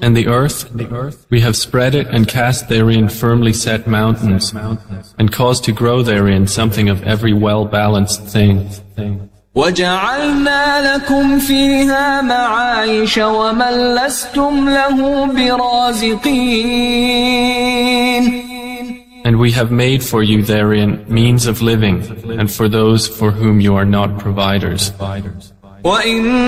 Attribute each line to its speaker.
Speaker 1: And the earth, we have spread it and cast therein firmly set mountains, and caused to grow therein something of every well-balanced thing.
Speaker 2: وَجَعَلْنَا لَكُمْ فِيهَا مَعَايِشَ وَمَن لَّسْتُمْ لَهُ بِرَازِقِينَ.
Speaker 1: And we have made for you therein means of living, and for those for whom you are not providers.